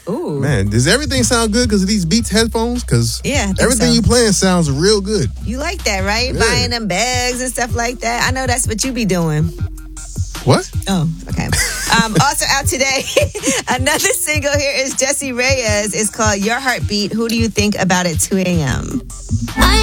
Ooh. Man, does everything sound good because of these Beats headphones? Because everything you playing sounds real good. You like that, right? Yeah. Buying them bags and stuff like that. I know that's what you be doing. What? Oh, okay. Also out today, another single here is Jessie Reyez. It's called Your Heartbeat. Who do you think about at 2 a.m.?